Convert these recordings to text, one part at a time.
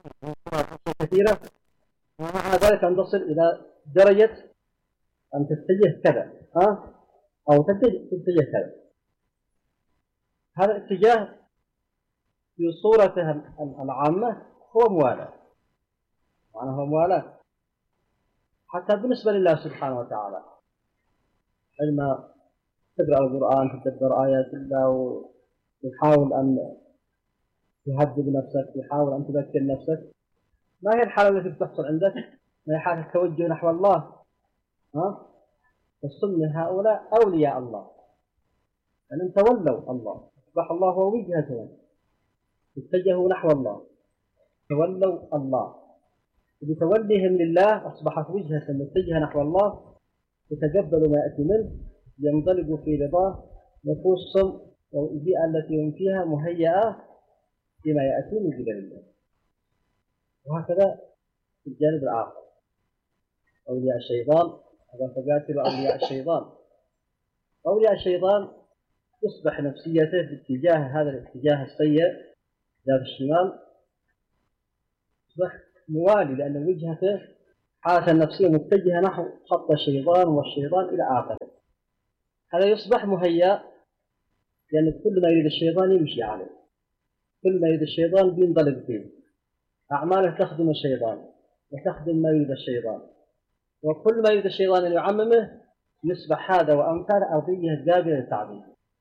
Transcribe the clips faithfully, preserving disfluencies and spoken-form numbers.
كثيرة، ومع ذلك أن تصل إلى درجة أن تتجه كذا، ها؟ أو تتجه, تتجه كذا. هذا الاتجاه في صورته العامة هو موالاة، معناه هو موالاة حتى بالنسبة لله سبحانه وتعالى. عندما تقرأ القرآن تتدبر آيات الله وتحاول أن تهذب نفسك، تحاول أن تذكر نفسك، ما هي الحالة التي تحصل عندك؟ ما هي حالة التوجه نحو الله، ها؟ فالصم من هؤلاء أولياء الله، أن يعني تولوا الله، أصبح الله هو وجهتهم، اتجهوا نحو الله، تولوا الله. بتوليهم لله أصبحت وجهة متجهة نحو الله، يتقبل ما يأتي منه، ينطلق في رضاه، نفوسهم والبيئة التي هم فيها مهيئة فيما يأتي من قبل الله. وهكذا في الجانب الآخر أولياء الشيطان، هذا فقاتلوا أولياء الشيطان. أولياء الشيطان تصبح نفسيته باتجاه هذا الاتجاه السيء ذات الشمال، تصبح موالي، لأن وجهته حالة النفسية متجهة نحو خط الشيطان والشيطان إلى آخره. هذا يصبح مهيأ، لأن كل ما يريد الشيطان يمشي عليه، كل ما يريد الشيطان بينطلق فيه، أعماله تخدم الشيطان وتخدم ما يريد الشيطان، وكل ما يريد الشيطان أن يعممه يصبح هذا وأمثال أرضية قابلة للتعظيم.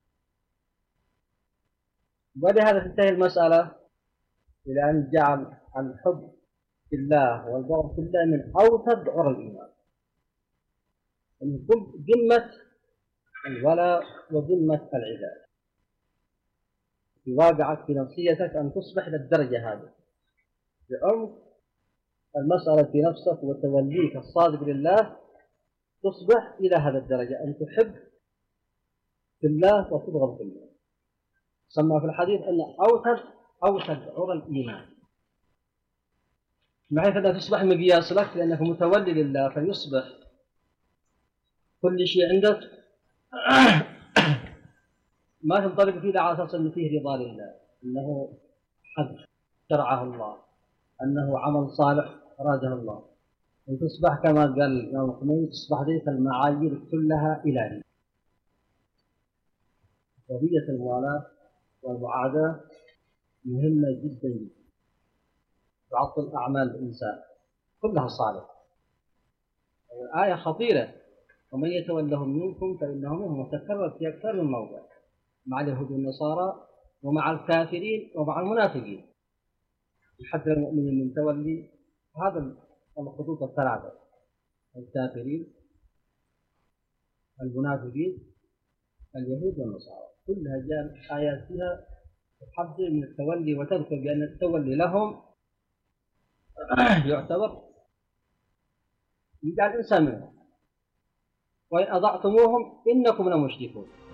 ولهذا تنتهي المسألة إلى أن جعل الحب في الله والبغض في الله من أوثق عرى الإيمان، من ذمة الولاء وذمة العباد. في واقعك في نفسيتك أن تصبح للدرجة هذه بعمق المسألة في نفسك وتوليك الصادق لله، تصبح إلى هذا الدرجة أن تحب في الله وتبغض في الله. سمى في الحديث أن أوثق أوثق عرى الإيمان، بحيث أنها تصبح مقياس لك لأنك متولي لله، فيصبح كل شيء عندك ما تنطلق فيه على أساس أن فيه رضا لله، أنه حد شرعه الله، أنه عمل صالح أراده الله، وتصبح كما قال الإمام الخميني تصبح ذلك المعايير كلها إلهية. قضية الموالاة والمعاداة مهمة جدا جدا، تعطل أعمال الإنسان كلها صالحة. آية خطيرة، ومن يتولهم منكم فإنهم هم، متكرر في أكثر من موضع مع اليهود والنصارى ومع الكافرين ومع المنافقين، يحذر المؤمنين من تولي هذا الخطوط الثلاثة: الكافرين، المنافقين، اليهود والنصارى. كلها جاء آيات فيها تحذر من التولي، وتذكر بأن التولي لهم يعتبر يجعل الإنسان منهم، وإن أضعتموهم إنكم لمشركون.